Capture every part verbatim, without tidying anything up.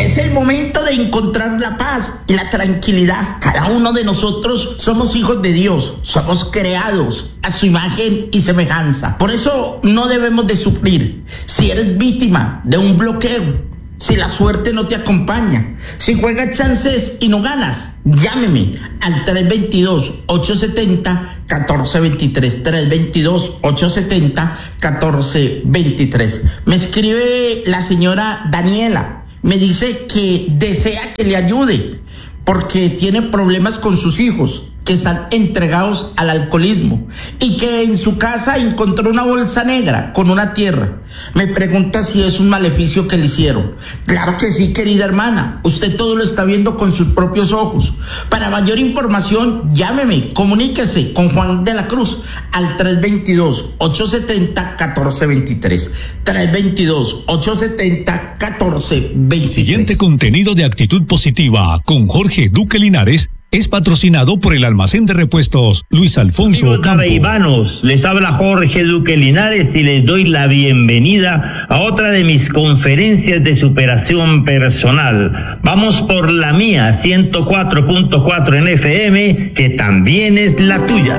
Es el momento de encontrar la paz y la tranquilidad. Cada uno de nosotros somos hijos de Dios, somos creados a su imagen y semejanza. Por eso no debemos de sufrir. Si eres víctima de un bloqueo, si la suerte no te acompaña, si juegas chances y no ganas, llámeme al tres dos dos, ocho siete cero, uno cuatro dos tres, tres dos dos, ocho siete cero, uno cuatro dos tres. Me escribe la señora Daniela, me dice que desea que le ayude porque tiene problemas con sus hijos que están entregados al alcoholismo y que en su casa encontró una bolsa negra con una tierra. Me pregunta si es un maleficio que le hicieron. Claro que sí, querida hermana, usted todo lo está viendo con sus propios ojos. Para mayor información, llámeme, comuníquese con Juan de la Cruz al tres dos dos, ocho siete cero, uno cuatro dos tres, tres dos dos, ocho siete cero, uno cuatro dos tres. Siguiente contenido de actitud positiva con Jorge Duque Linares es patrocinado por el almacén de repuestos Luis Alfonso Amigos Campo. Les habla Jorge Duque Linares y les doy la bienvenida a otra de mis conferencias de superación personal. Vamos por la mía, ciento cuatro punto cuatro en F M, que también es la tuya.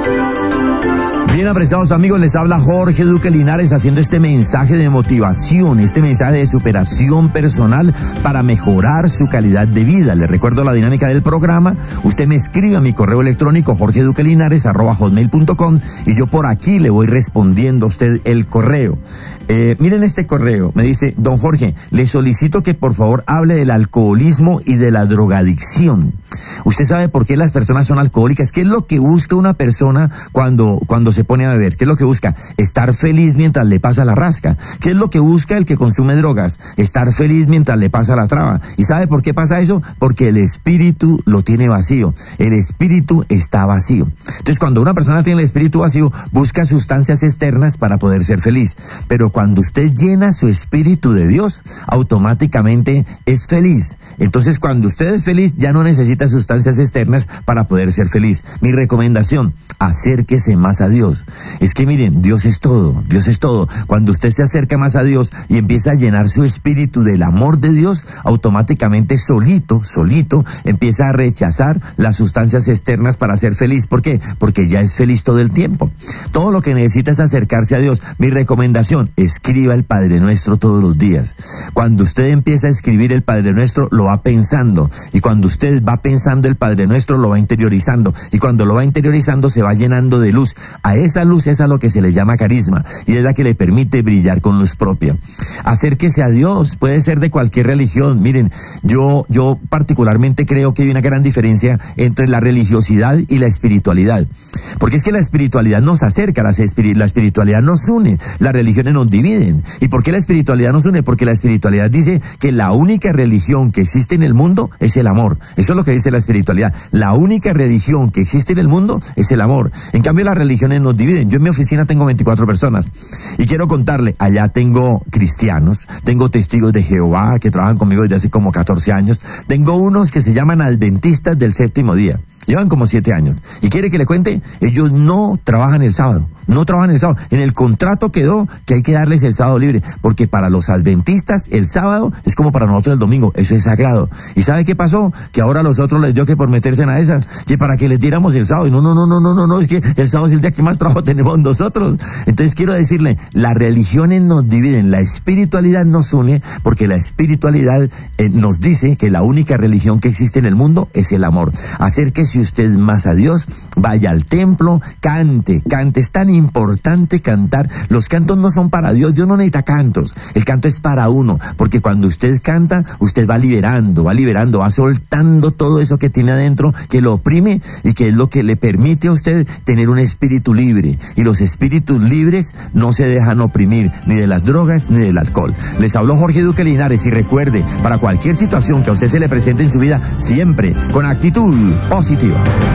Bien, apreciados amigos, les habla Jorge Duque Linares haciendo este mensaje de motivación, este mensaje de superación personal para mejorar su calidad de vida. Les recuerdo la dinámica del programa. Usted me escribe a mi correo electrónico jorgeduquelinares arroba hotmail punto com y yo por aquí le voy respondiendo a usted el correo. Eh, miren este correo, me dice: don Jorge, le solicito que por favor hable del alcoholismo y de la drogadicción. ¿Usted sabe por qué las personas son alcohólicas? ¿Qué es lo que busca una persona cuando, cuando se pone a beber? ¿Qué es lo que busca? Estar feliz mientras le pasa la rasca. ¿Qué es lo que busca el que consume drogas? Estar feliz mientras le pasa la traba. ¿Y sabe por qué pasa eso? Porque el espíritu lo tiene vacío. El espíritu está vacío. Entonces, cuando una persona tiene el espíritu vacío, busca sustancias externas para poder ser feliz. Pero cuando usted llena su espíritu de Dios, automáticamente es feliz. Entonces, cuando usted es feliz, ya no necesita sustancias externas para poder ser feliz. Mi recomendación: acérquese más a Dios. Es que miren, Dios es todo, Dios es todo. Cuando usted se acerca más a Dios y empieza a llenar su espíritu del amor de Dios, automáticamente solito, solito, empieza a rechazar las sustancias externas para ser feliz. ¿Por qué? Porque ya es feliz todo el tiempo. Todo lo que necesita es acercarse a Dios. Mi recomendación: escriba el Padre Nuestro todos los días. Cuando usted empieza a escribir el Padre Nuestro, lo va pensando. Y cuando usted va pensando el Padre Nuestro, lo va interiorizando. Y cuando lo va interiorizando, se va llenando de luz. A esa luz es a lo que se le llama carisma. Y es la que le permite brillar con luz propia. Acérquese a Dios. Puede ser de cualquier religión. Miren, yo, yo particularmente creo que hay una gran diferencia entre la religiosidad y la espiritualidad. Porque es que la espiritualidad nos acerca, la, espir- la espiritualidad nos une, las religiones nos dividen. ¿Y por qué la espiritualidad nos une? Porque la espiritualidad dice que la única religión que existe en el mundo es el amor. Eso es lo que dice la espiritualidad. La única religión que existe en el mundo es el amor. En cambio, las religiones nos dividen. Yo en mi oficina tengo veinticuatro personas. Y quiero contarle, allá tengo cristianos, tengo testigos de Jehová que trabajan conmigo desde hace como catorce años. Tengo unos que se llaman adventistas del séptimo día. Llevan como siete años. ¿Y quiere que le cuente? Ellos no trabajan el sábado. No trabajan el sábado. En el contrato quedó que hay que darles el sábado libre, porque para los adventistas el sábado es como para nosotros el domingo. Eso es sagrado. ¿Y sabe qué pasó? Que ahora a los otros les dio que por meterse en a esa, que para que les diéramos el sábado. Y no, no, no, no, no, no, no, es que el sábado es el día que más trabajo tenemos nosotros. Entonces quiero decirle, las religiones nos dividen, la espiritualidad nos une, porque la espiritualidad eh, nos dice que la única religión que existe en el mundo es el amor. Acérquese usted más a Dios, vaya al templo, cante, cante. Es tan importante cantar. Los cantos no son para Dios, Dios no necesita cantos. El canto es para uno, porque cuando usted canta, usted va liberando, va liberando, va soltando todo eso que tiene adentro, que lo oprime y que es lo que le permite a usted tener un espíritu libre. Y los espíritus libres no se dejan oprimir ni de las drogas ni del alcohol. Les habló Jorge Duque Linares y recuerde, para cualquier situación que a usted se le presente en su vida, siempre con actitud positiva.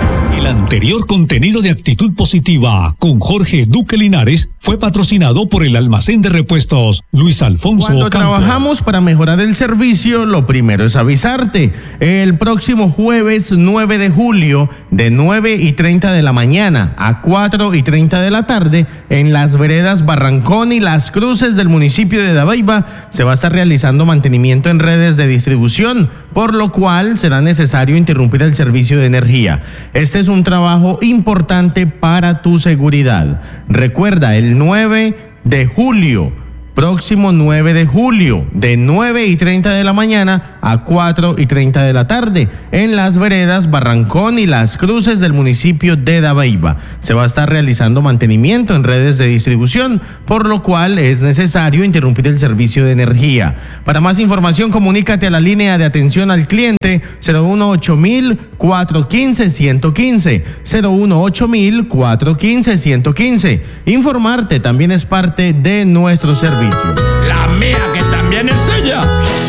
El anterior contenido de Actitud Positiva con Jorge Duque Linares fue patrocinado por el almacén de repuestos Luis Alfonso Cuando Ocampo. trabajamos para mejorar el servicio, lo primero es avisarte. El próximo jueves nueve de julio, de nueve y treinta de la mañana a cuatro y treinta de la tarde, en las veredas Barrancón y Las Cruces del municipio de Dabeiba, se va a estar realizando mantenimiento en redes de distribución, por lo cual será necesario interrumpir el servicio de energía. Este es un trabajo importante para tu seguridad. Recuerda, el nueve de julio, próximo nueve de julio, de nueve y treinta de la mañana a cuatro y treinta de la tarde, en las veredas Barrancón y Las Cruces del municipio de Dabeiba. Se va a estar realizando mantenimiento en redes de distribución, por lo cual es necesario interrumpir el servicio de energía. Para más información, comunícate a la línea de atención al cliente cero uno ocho mil, cuatrocientos quince, ciento quince, cero uno ocho mil, cuatrocientos quince, ciento quince. Informarte también es parte de nuestro servicio. La mía que también es tuya.